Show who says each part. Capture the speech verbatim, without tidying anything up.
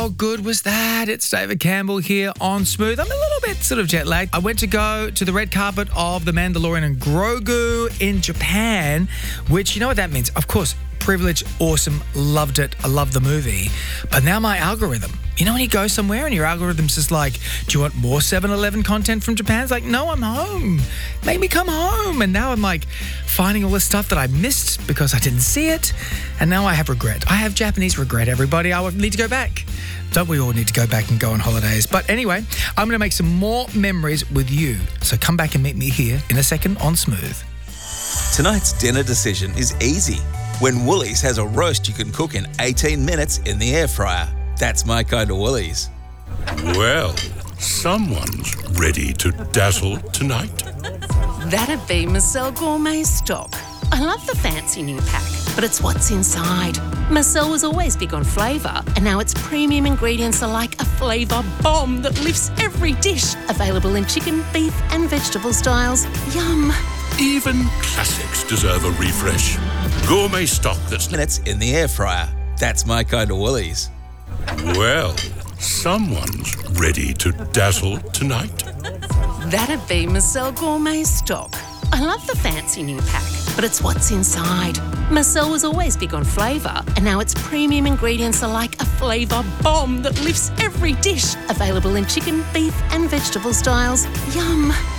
Speaker 1: How good was that? It's David Campbell here on Smooth. I'm a little bit sort of jet lagged. I went to go to the red carpet of The Mandalorian and Grogu in Japan, which, you know what that means? Of course, privilege, awesome, loved it. I love the movie. But now my algorithm, you know when you go somewhere and your algorithm's just like, do you want more seven eleven content from Japan? It's like, no, I'm home. Make me come home. And now I'm like finding all this stuff that I missed because I didn't see it. And now I have regret. I have Japanese regret, everybody. I would need to go back. Don't we all need to go back and go on holidays? But anyway, I'm going to make some more memories with you. So come back and meet me here in a second on Smooth.
Speaker 2: Tonight's dinner decision is easy. When Woolies has a roast you can cook in eighteen minutes in the air fryer. That's my kind of Woolies.
Speaker 3: Well, someone's ready to dazzle tonight.
Speaker 4: That'd be Marcel Gourmet Stock. I love the fancy new pack, but it's what's inside. Marcel was always big on flavour, and now its premium ingredients are like a flavour bomb that lifts every dish. Available in chicken, beef and vegetable styles. Yum.
Speaker 3: Even classics deserve a refresh. Gourmet stock that's...
Speaker 2: Minutes in the air fryer. That's my kind of Woolies.
Speaker 3: Well, someone's ready to dazzle tonight.
Speaker 4: That'd be Marcel Gourmet Stock. I love the fancy new pack, but it's what's inside. Marcel was always big on flavour, and now its premium ingredients are like a flavour bomb that lifts every dish. Available in chicken, beef and vegetable styles. Yum.